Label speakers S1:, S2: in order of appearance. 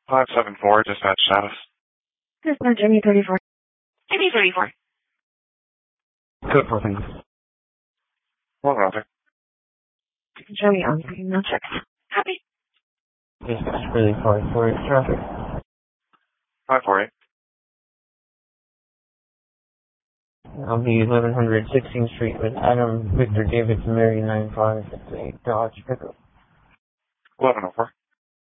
S1: 574, dispatch status.
S2: Dispatch, Jimmy 34.
S3: Jimmy 34.
S4: Code 4 things.
S1: Well, Roger.
S2: Jimmy on, no check.
S3: Copy.
S4: Dispatch really 548 traffic.
S1: 548.
S4: I'll be 1100 16th Street with Adam Victor David Mary 95. It's a Dodge pickup.
S1: 1104.